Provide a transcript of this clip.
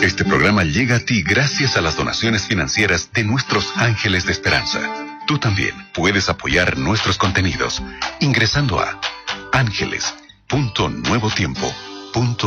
Este programa llega a ti gracias a las donaciones financieras de nuestros ángeles de esperanza. Tú también puedes apoyar nuestros contenidos ingresando a ángeles.nuevotiempo.org.